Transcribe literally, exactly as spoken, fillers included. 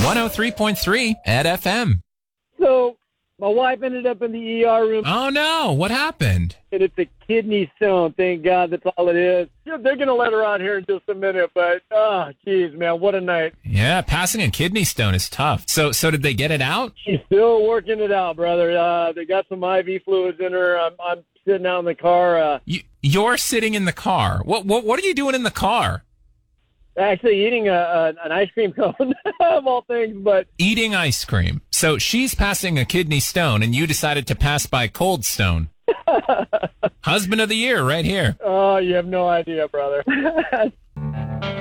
one oh three point three at F M. So my wife ended up in the E R room. Oh, no. What happened? And it's a kidney stone. Thank God that's all it is. Yeah, they're going to let her out here in just a minute, but, oh, geez, man, what a night. Yeah, passing a kidney stone is tough. So so did they get it out? She's still working it out, brother. Uh, they got some I V fluids in her. I'm, I'm sitting out in the car. Uh, you, you're sitting in the car. What, what, what are you doing in the car? Actually eating a, a, an ice cream cone, of all things, but... Eating ice cream. So she's passing a kidney stone, and you decided to pass by Cold Stone. Husband of the year right here. Oh, you have no idea, brother.